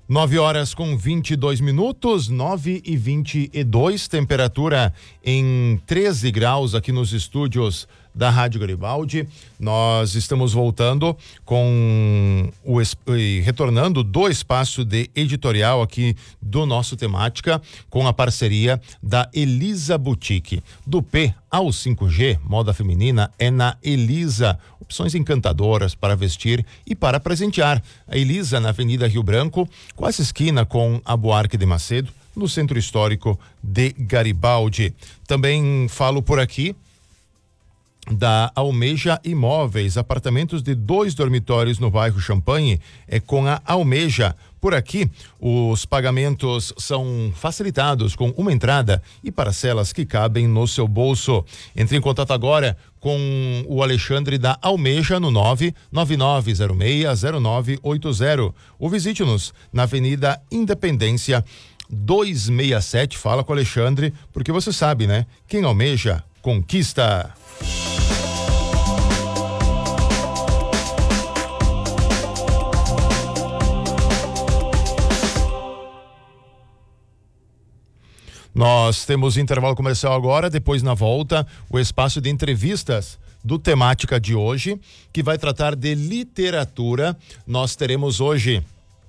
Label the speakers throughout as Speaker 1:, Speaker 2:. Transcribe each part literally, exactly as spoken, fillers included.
Speaker 1: Nove horas com vinte e dois minutos, nove e vinte e dois, temperatura em treze graus aqui nos estúdios da Rádio Garibaldi. Nós estamos voltando com o retornando do espaço de editorial aqui do nosso Temática, com a parceria da Elisa Boutique. Do P ao cinco G, moda feminina é na Elisa. Opções encantadoras para vestir e para presentear. A Elisa, na Avenida Rio Branco, quase esquina com a Buarque de Macedo, no Centro Histórico de Garibaldi. Também falo por aqui da Almeja Imóveis, apartamentos de dois dormitórios no bairro Champagne, é com a Almeja. Por aqui, os pagamentos são facilitados com uma entrada e parcelas que cabem no seu bolso. Entre em contato agora com o Alexandre da Almeja no nove nove nove zero seis zero nove oito zero ou visite-nos na Avenida Independência duzentos e sessenta e sete. Fala com o Alexandre, porque você sabe, né? Quem almeja, conquista. Nós temos intervalo comercial agora, depois na volta, o espaço de entrevistas do Temática de hoje, que vai tratar de literatura. Nós teremos hoje,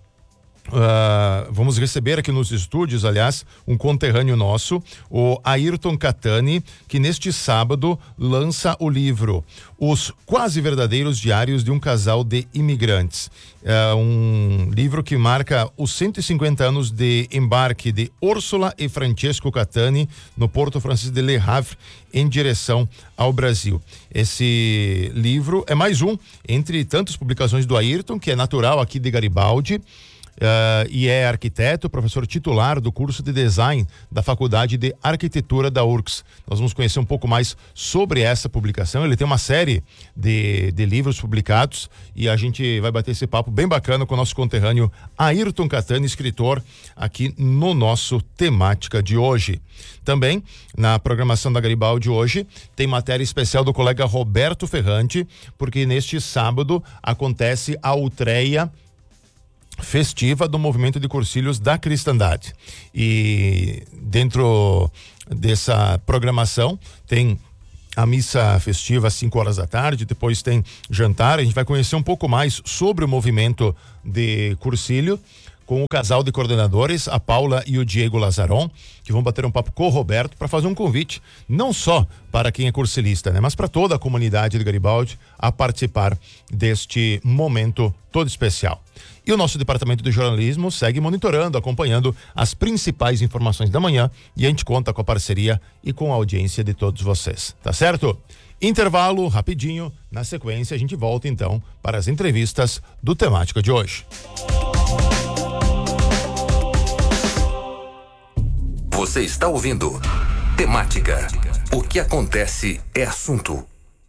Speaker 1: uh, vamos receber aqui nos estúdios, aliás, um conterrâneo nosso, o Ayrton Catani, que neste sábado lança o livro Os Quase Verdadeiros Diários de um Casal de Imigrantes. É um livro que marca os cento e cinquenta anos de embarque de Úrsula e Francesco Catani no Porto Francisco de Le Havre, em direção ao Brasil. Esse livro é mais um entre tantas publicações do Ayrton, que é natural aqui de Garibaldi. Uh, e é arquiteto, professor titular do curso de design da Faculdade de Arquitetura da U R C S. Nós vamos conhecer um pouco mais sobre essa publicação. Ele tem uma série de, de livros publicados e a gente vai bater esse papo bem bacana com o nosso conterrâneo Ayrton Catani, escritor, aqui no nosso Temática de hoje. Também na programação da Garibaldi hoje tem matéria especial do colega Roberto Ferrante, porque neste sábado acontece a Ultreia festiva do movimento de cursilhos da cristandade. E dentro dessa programação tem a missa festiva às cinco horas da tarde, depois tem jantar. A gente vai conhecer um pouco mais sobre o movimento de cursilho com o casal de coordenadores, a Paula e o Diego Lazaron, que vão bater um papo com o Roberto para fazer um convite, não só para quem é cursilista, né, mas para toda a comunidade de Garibaldi a participar deste momento todo especial. E o nosso departamento de jornalismo segue monitorando, acompanhando as principais informações da manhã, e a gente conta com a parceria e com a audiência de todos vocês, tá certo? Intervalo rapidinho, na sequência a gente volta então para as entrevistas do Temática de hoje.
Speaker 2: Você está ouvindo Temática. O que acontece é assunto.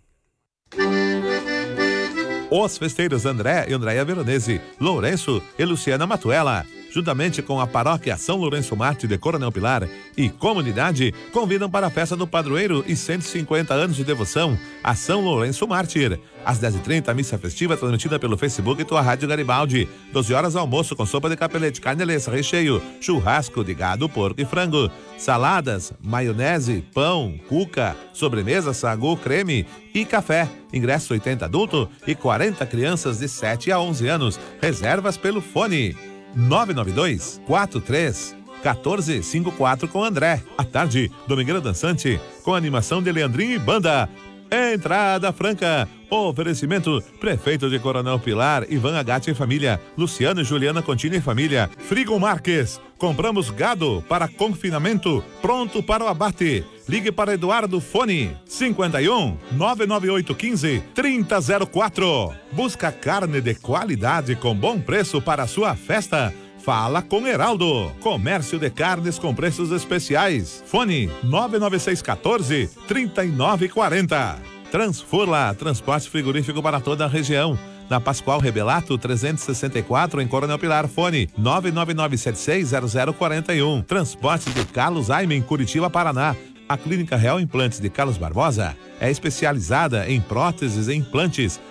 Speaker 3: Os festeiros André e Andréia Veronese, Lourenço e Luciana Matuela, juntamente com a paróquia São Lourenço Mártir de Coronel Pilar e comunidade, convidam para a festa do padroeiro e cento e cinquenta anos de devoção a São Lourenço Mártir. Às dez e trinta, a missa festiva transmitida pelo Facebook e tua Rádio Garibaldi. doze horas, almoço com sopa de capelete, carne lessa, recheio, churrasco de gado, porco e frango, saladas, maionese, pão, cuca, sobremesa, sagu, creme e café. Ingresso oitenta adulto e quarenta crianças de sete a onze anos. Reservas pelo fone nove nove dois, quatro três, um quatro cinco quatro com André. À tarde, Domingueira Dançante com animação de Leandrinho e banda. Entrada franca. Oferecimento: Prefeito de Coronel Pilar, Ivan Agatti e família, Luciano e Juliana Contini e família. Frigo Marques, compramos gado para confinamento, pronto para o abate. Ligue para Eduardo, fone cinquenta e um, nove nove oito um cinco, trinta zero quatro. Busca carne de qualidade com bom preço para a sua festa? Fala com Heraldo, comércio de carnes com preços especiais. Fone nove nove seis um quatro, três nove quatro zero. Transforla, transporte frigorífico para toda a região. Na Pascoal Rebelato trezentos e sessenta e quatro, em Coronel Pilar, fone nove nove nove sete seis zero zero quatro um. Transporte de Carlos Aimen, Curitiba, Paraná. A Clínica Real Implantes de Carlos Barbosa é especializada em próteses e implantes,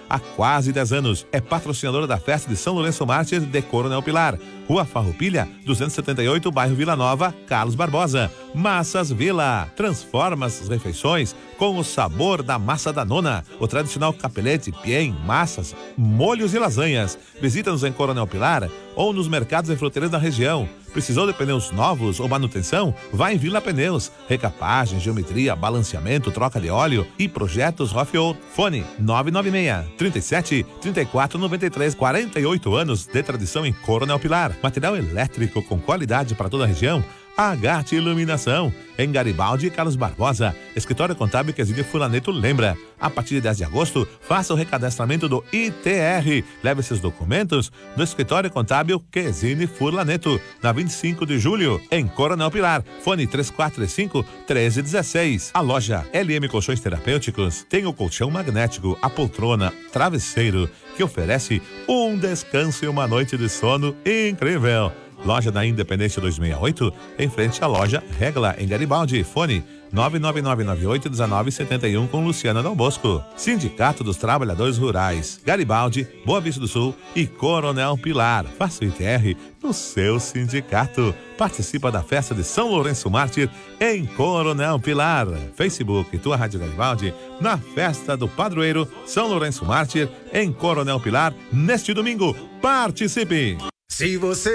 Speaker 3: há quase dez anos. É patrocinadora da festa de São Lourenço Mártir de Coronel Pilar. Rua Farroupilha, duzentos e setenta e oito, bairro Vila Nova, Carlos Barbosa. Massas Vila. Transforma as refeições com o sabor da massa da nona. O tradicional capelete, piem, massas, molhos e lasanhas. Visita-nos em Coronel Pilar ou nos mercados e fruteiras da região. Precisou de pneus novos ou manutenção? Vá em Vila Pneus. Recapagem, geometria, balanceamento, troca de óleo e projetos off-road. Fone nove nove seis, trinta e sete, trinta e quatro, noventa e três. quarenta e oito anos de tradição em Coronel Pilar. Material elétrico com qualidade para toda a região. Agate Iluminação, em Garibaldi e Carlos Barbosa. Escritório Contábil Quesine Fulaneto lembra. A partir de dez de agosto, faça o recadastramento do I T R. Leve seus documentos no Escritório Contábil Quesine Fulaneto, na vinte e cinco de julho, em Coronel Pilar. Fone três quatro cinco, um três um seis. A loja L M Colchões Terapêuticos tem o colchão magnético, a poltrona, travesseiro, que oferece um descanso e uma noite de sono incrível. Loja da Independência duzentos e sessenta e oito, em frente à loja Regla, em Garibaldi. Fone nove nove nove nove oito um nove sete um com Luciana Dal Bosco. Sindicato dos Trabalhadores Rurais, Garibaldi, Boa Vista do Sul e Coronel Pilar. Faça o I T R no seu sindicato. Participa da festa de São Lourenço Mártir em Coronel Pilar. Facebook, Tua Rádio Garibaldi, na festa do padroeiro São Lourenço Mártir em Coronel Pilar, neste domingo. Participe!
Speaker 4: Se você